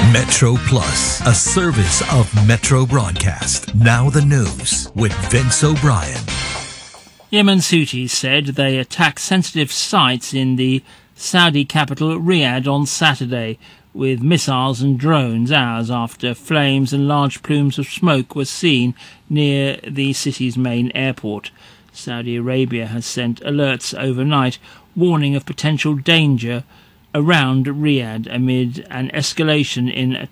Metro Plus, a service of Metro Broadcast. Now the news with Vince O'Brien. Yemen's Houthis said they attacked sensitive sites in the Saudi capital Riyadh on Saturday with missiles and drones hours after flames and large plumes of smoke were seen near the city's main airport. Saudi Arabia has sent alerts overnight warning of potential danger around Riyadh amid an escalation in